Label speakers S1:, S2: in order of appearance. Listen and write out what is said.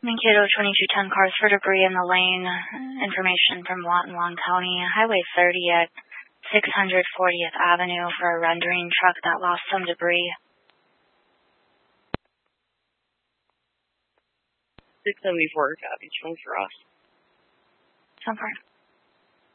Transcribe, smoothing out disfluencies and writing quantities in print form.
S1: Mankato 2210 cars for debris in the lane. Information from Lawton Long County, Highway 30 at 640th Avenue for a rendering truck that lost some debris.
S2: 674 copy, 20 for us.
S1: So far.